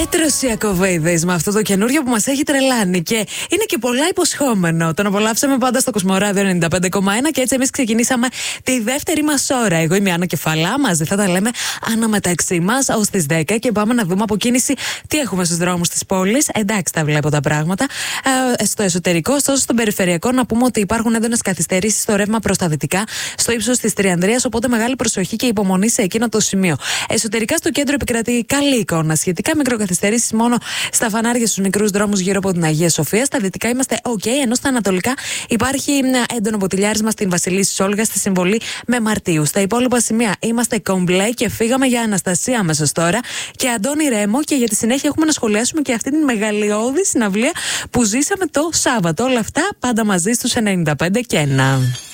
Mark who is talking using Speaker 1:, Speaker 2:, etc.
Speaker 1: Πέτρος Ιακωβίδης με αυτό το καινούριο που μας έχει τρελάνει και είναι και πολλά υποσχόμενο. Τον απολαύσαμε πάντα στο Κοσμοράδιο 95,1 και έτσι εμείς ξεκινήσαμε τη δεύτερη μας ώρα. Εγώ είμαι η Άννα Κεφαλά, μαζί θα τα λέμε αναμεταξύ μας ως τις 10 και πάμε να δούμε από κίνηση τι έχουμε στους δρόμους της πόλης. Εντάξει, τα βλέπω τα πράγματα. Στο εσωτερικό, ωστόσο στον περιφερειακό, να πούμε ότι υπάρχουν έντονες καθυστερήσεις στο ρεύμα προς τα δυτικά, στο ύψος της Τριανδρίας, οπότε μεγάλη προσοχή και υπομονή σε εκείνο το σημείο. Εσωτερικά στο κέντρο επικρατεί καλή εικόνα. Σχετικά μικροκαθυστερήσεις μόνο στα φανάρια στους μικρούς δρόμους γύρω από την Αγία Σοφία. Στα δυτικά είμαστε OK, ενώ στα ανατολικά υπάρχει ένα έντονο ποτηλιάρισμα στην Βασιλίσσης Όλγα στη συμβολή με Μαρτίου. Στα υπόλοιπα σημεία είμαστε κομπλέ και φύγαμε για Αναστασία αμέσως τώρα και Αντώνη Ρέμο και για τη συνέχεια έχουμε να σχολιάσουμε και αυτή την μεγαλειώδη συναυλία που ζήσαμε το Σάββατο. Όλα αυτά πάντα μαζί στους 95 και 1.